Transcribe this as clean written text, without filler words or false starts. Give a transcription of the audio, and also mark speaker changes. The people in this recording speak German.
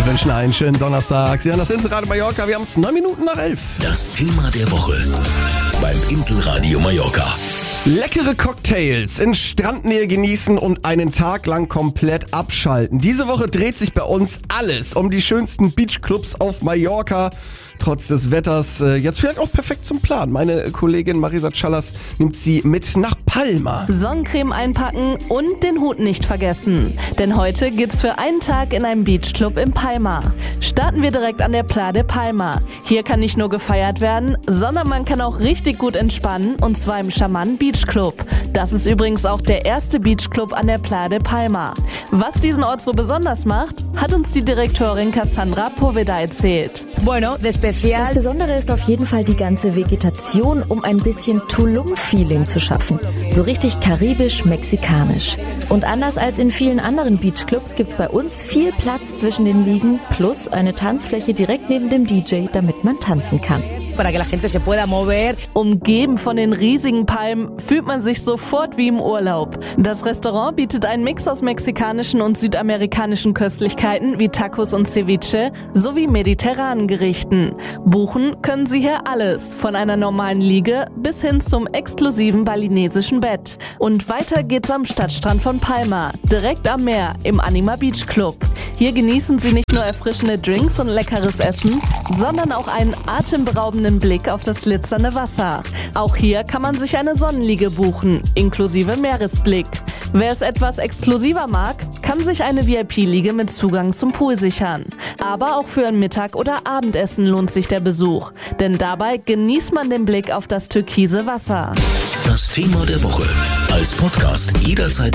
Speaker 1: Wir wünschen einen schönen Donnerstag. Sie hören das Inselradio Mallorca. Wir haben es 9 Minuten nach 11.
Speaker 2: Das Thema der Woche beim Inselradio Mallorca.
Speaker 1: Leckere Cocktails in Strandnähe genießen und einen Tag lang komplett abschalten. Diese Woche dreht sich bei uns alles um die schönsten Beachclubs auf Mallorca. Trotz des Wetters jetzt vielleicht auch perfekt zum Plan. Meine Kollegin Marisa Callas nimmt sie mit nach Palma.
Speaker 3: Sonnencreme einpacken und den Hut nicht vergessen. Denn heute geht's für einen Tag in einem Beachclub in Palma. Starten wir direkt an der Playa de Palma. Hier kann nicht nur gefeiert werden, sondern man kann auch richtig gut entspannen, und zwar im charmanten Beachclub. Das ist übrigens auch der erste Beachclub an der Playa de Palma. Was diesen Ort so besonders macht, hat uns die Direktorin Cassandra Poveda erzählt.
Speaker 4: Das Besondere ist auf jeden Fall die ganze Vegetation, um ein bisschen Tulum-Feeling zu schaffen. So richtig karibisch-mexikanisch. Und anders als in vielen anderen Beachclubs gibt's bei uns viel Platz zwischen den Liegen plus eine Tanzfläche direkt neben dem DJ, damit man tanzen kann.
Speaker 3: Umgeben von den riesigen Palmen fühlt man sich sofort wie im Urlaub. Das Restaurant bietet einen Mix aus mexikanischen und südamerikanischen Köstlichkeiten wie Tacos und Ceviche sowie mediterranen Gerichten. Buchen können Sie hier alles, von einer normalen Liege bis hin zum exklusiven balinesischen Bett. Und weiter geht's am Stadtstrand von Palma, direkt am Meer im Anima Beach Club. Hier genießen Sie nicht nur erfrischende Drinks und leckeres Essen, sondern auch einen atemberaubenden Blick auf das glitzernde Wasser. Auch hier kann man sich eine Sonnenliege buchen, inklusive Meeresblick. Wer es etwas exklusiver mag, kann sich eine VIP-Liege mit Zugang zum Pool sichern. Aber auch für ein Mittag- oder Abendessen lohnt sich der Besuch, denn dabei genießt man den Blick auf das türkise Wasser.
Speaker 2: Das Thema der Woche als Podcast jederzeit